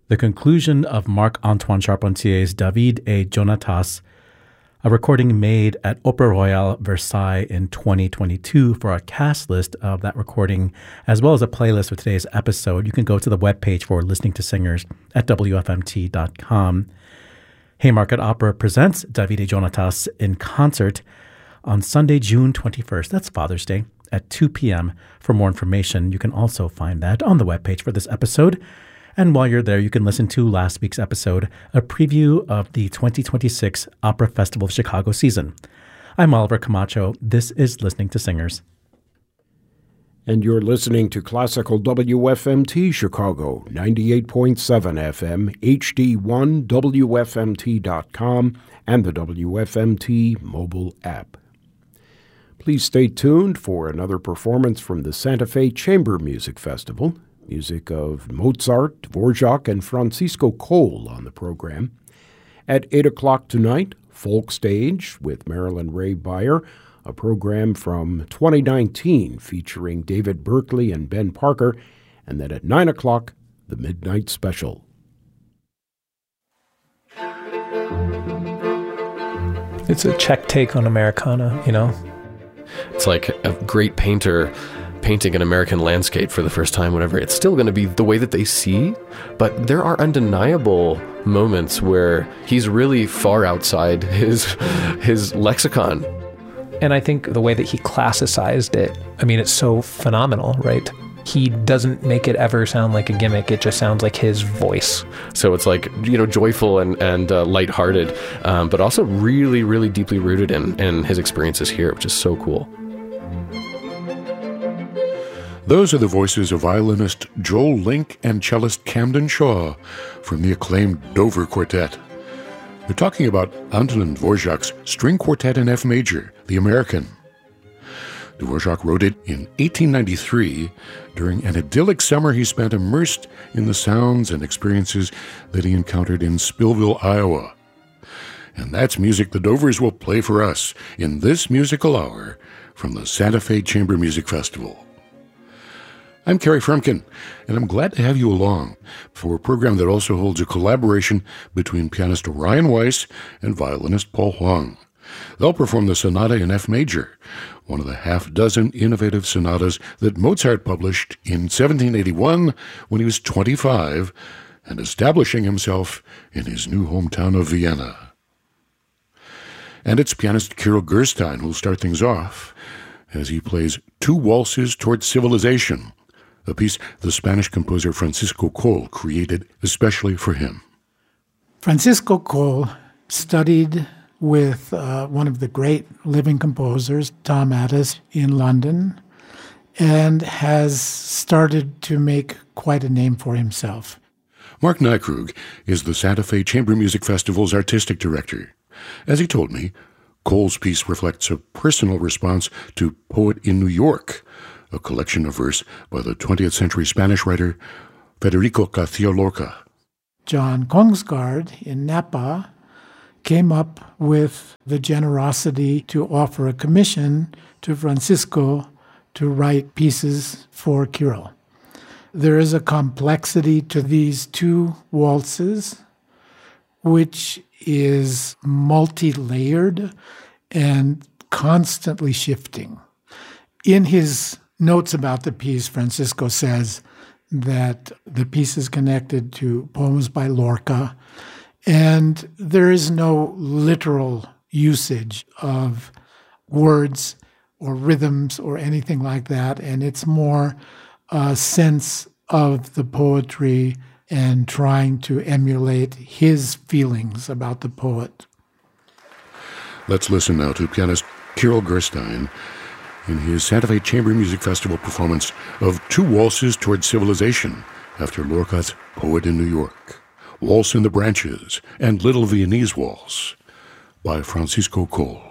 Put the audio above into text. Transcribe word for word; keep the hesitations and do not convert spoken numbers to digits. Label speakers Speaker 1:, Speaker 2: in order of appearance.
Speaker 1: the conclusion of Marc-Antoine Charpentier's David et Jonatas, a recording made at Opera Royale Versailles in twenty twenty-two. For a cast list of that recording, as well as a playlist of today's episode, you can go to the webpage for Listening to Singers at W F M T dot com. Haymarket Opera presents David et Jonatas in concert on Sunday, June twenty-first. That's Father's Day at two p.m. For more information, you can also find that on the webpage for this episode. And while you're there, you can listen to last week's episode, a preview of the twenty twenty-six Opera Festival of Chicago season. I'm Oliver Camacho. This is Listening to Singers.
Speaker 2: And you're listening to Classical W F M T Chicago, ninety-eight point seven F M, H D one, W F M T dot com, and the W F M T mobile app. Please stay tuned for another performance from the Santa Fe Chamber Music Festival. Music of Mozart, Dvorak, and Francisco Cole on the program. At eight o'clock tonight, Folk Stage with Marilyn Ray Beyer, a program from twenty nineteen featuring David Berkeley and Ben Parker. And then at nine o'clock, the Midnight Special.
Speaker 3: It's a Czech take on Americana, you know?
Speaker 4: It's like a great painter painting an American landscape for the first time, whatever. It's still going to be the way that they see, but there are undeniable moments where he's really far outside his his lexicon.
Speaker 3: And I think the way that he classicized it, I mean, it's so phenomenal, right? He doesn't make it ever sound like a gimmick. It just sounds like his voice.
Speaker 4: So it's like, you know, joyful and, and uh, lighthearted, um, but also really, really deeply rooted in, in his experiences here, which is so cool.
Speaker 5: Those are the voices of violinist Joel Link and cellist Camden Shaw from the acclaimed Dover Quartet. They're talking about Antonin Dvorak's String Quartet in F Major, the American. Dvorak wrote it in eighteen ninety-three during an idyllic summer he spent immersed in the sounds and experiences that he encountered in Spillville, Iowa. And that's music the Dovers will play for us in this musical hour from the Santa Fe Chamber Music Festival. I'm Kerry Frumkin, and I'm glad to have you along for a program that also holds a collaboration between pianist Ryan Weiss and violinist Paul Huang. They'll perform the Sonata in F Major, one of the half-dozen innovative sonatas that Mozart published in seventeen eighty-one when he was twenty-five and establishing himself in his new hometown of Vienna. And it's pianist Kirill Gerstein who'll start things off as he plays Two Waltzes Toward Civilization, a piece the Spanish composer Francisco Cole created especially for him.
Speaker 6: Francisco Cole studied with uh, one of the great living composers, Tom Addis, in London, and has started to make quite a name for himself.
Speaker 5: Mark Nykrug is the Santa Fe Chamber Music Festival's artistic director. As he told me, Cole's piece reflects a personal response to Poet in New York, a collection of verse by the twentieth century Spanish writer Federico García Lorca.
Speaker 6: John Kongsgaard in Napa came up with the generosity to offer a commission to Francisco to write pieces for Kirill. There is a complexity to these two waltzes, which is multi-layered and constantly shifting. In his notes about the piece, Francisco says that the piece is connected to poems by Lorca, and there is no literal usage of words or rhythms or anything like that, and it's more a sense of the poetry and trying to emulate his feelings about the poet.
Speaker 5: Let's listen now to pianist Kirill Gerstein in his Santa Fe Chamber Music Festival performance of Two Waltzes Toward Civilization after Lorca's Poet in New York, Waltz in the Branches, and Little Viennese Waltz by Francisco Cole.